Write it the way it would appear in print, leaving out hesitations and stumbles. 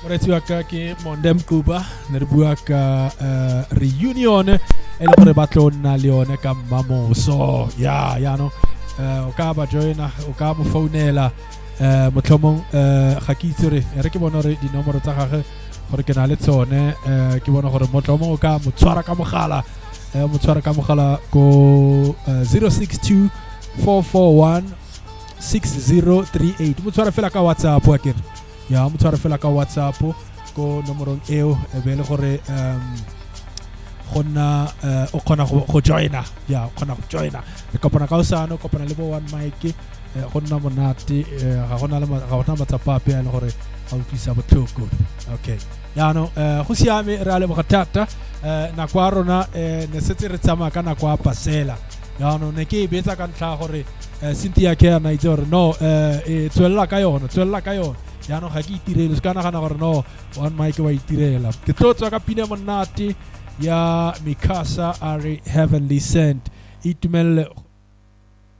Moretsi wa ka ke Mondem Kuba ne re bua ka reunion e le gore ba tlo nna le yone ka Mamoso ya no o ka ba joina o ka mo founela motlhomong ga ke itse re ke bona re dinomoro tsa gagwe gore ke na le tsone ke bona gore motlhomong o ka mo tshwara ka mogala ko 062 441 6038 mo tshwara fela ka WhatsApp wa kere ya mo tshwara fela ka WhatsApp ko nomorong eo e be le gore gonna o kgona go joina ya o kgona go joina re kopana ka usano kopana le bo one mic go nna monate ga gona matsapa pe le gore ga utlwisa botlhoko okay ya no go siame re a le bogatata na kwa rona ne setse re tsamaya ka na kwa pasela ya no ne ke betsa ka ntla gore Cynthia ke na itse gore no tswella ka yona ya no ga ke itirele ska nagana gore no one mic wa itirela ke tlotswa ka pina monate ya Mikasa Ari Heavenly Sent itumelle